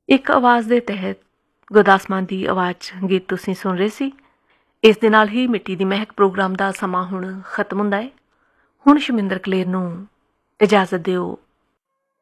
ਇੱਕ ਆਵਾਜ਼ ਦੇ ਤਹਿਤ ਗੁਰਦਾਸ ਮਾਨ ਦੀ ਆਵਾਜ਼ 'ਚ ਗੀਤ ਤੁਸੀਂ ਸੁਣ ਰਹੇ ਸੀ। ਇਸ ਦੇ ਨਾਲ ਹੀ ਮਿੱਟੀ ਦੀ ਮਹਿਕ ਪ੍ਰੋਗਰਾਮ ਦਾ ਸਮਾਂ ਹੁਣ ਖਤਮ ਹੁੰਦਾ ਹੈ। ਹੁਣ ਸ਼ਮਿੰਦਰ ਕਲੇਰ ਨੂੰ ਇਜਾਜ਼ਤ ਦਿਓ।